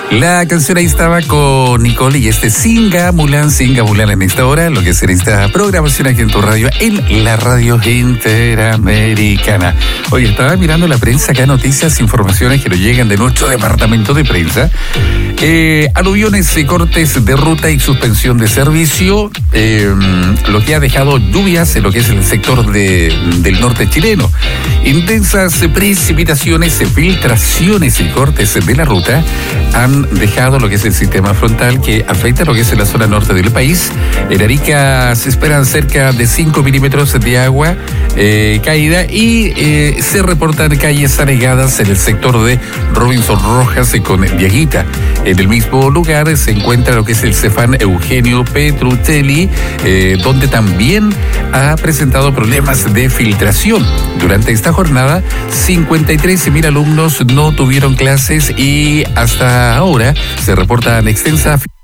La canción ahí estaba con Nicole y Singa Mulan en esta hora, lo que será esta programación aquí en tu radio, en la radio interamericana. Oye, estaba mirando la prensa acá, noticias, informaciones que nos llegan de nuestro departamento de prensa. Aluviones, cortes de ruta y suspensión de servicio, lo que ha dejado lluvias en lo que es el sector del norte chileno. Intensas precipitaciones, filtraciones y cortes de la ruta han dejado lo que es el sistema frontal que afecta lo que es la zona norte del país. En Arica se esperan cerca de 5 milímetros de agua caída y se reportan calles anegadas en el sector de Robinson Rojas con Diaguita. En el mismo lugar se encuentra lo que es el Cefán Eugenio Petruccelli, donde también ha presentado problemas de filtración. Durante esta jornada, 53.000 alumnos no tuvieron clases y hasta ahora se reportan extensas